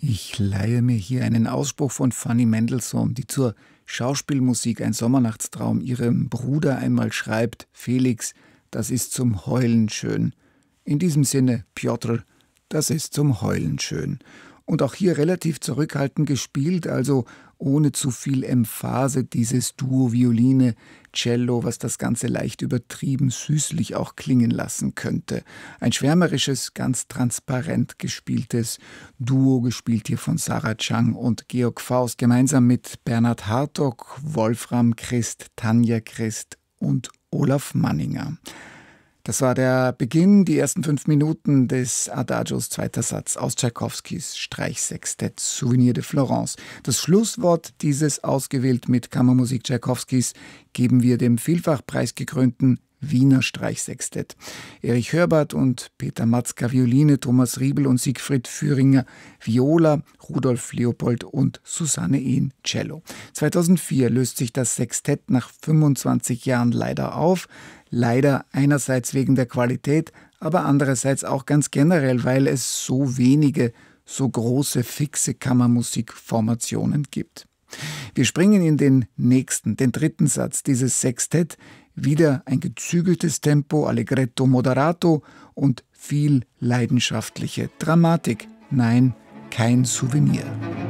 Ich leihe mir hier einen Ausspruch von Fanny Mendelssohn, die zur Schauspielmusik Ein Sommernachtstraum ihrem Bruder einmal schreibt: Felix, das ist zum Heulen schön. In diesem Sinne, Pjotr, das ist zum Heulen schön. Und auch hier relativ zurückhaltend gespielt, also ohne zu viel Emphase, dieses Duo Violine, Cello, was das Ganze leicht übertrieben süßlich auch klingen lassen könnte. Ein schwärmerisches, ganz transparent gespieltes Duo, gespielt hier von Sarah Chang und Georg Faust, gemeinsam mit Bernhard Hartog, Wolfram Christ, Tanja Christ und Olaf Manninger. Das war der Beginn, die ersten 5 Minuten des Adagios zweiter Satz aus Tschaikowskis Streichsextett Souvenir de Florence. Das Schlusswort dieses ausgewählt mit Kammermusik Tschaikowskis geben wir dem vielfach preisgekrönten Wiener Streichsextett. Erich Hörbart und Peter Matzka Violine, Thomas Riebel und Siegfried Führinger Viola, Rudolf Leopold und Susanne Ehn Cello. 2004 löst sich das Sextett nach 25 Jahren leider auf. Leider einerseits wegen der Qualität, aber andererseits auch ganz generell, weil es so wenige, so große, fixe Kammermusikformationen gibt. Wir springen in den nächsten, den dritten Satz dieses Sextett. Wieder ein gezügeltes Tempo, Allegretto moderato und viel leidenschaftliche Dramatik. Nein, kein Souvenir.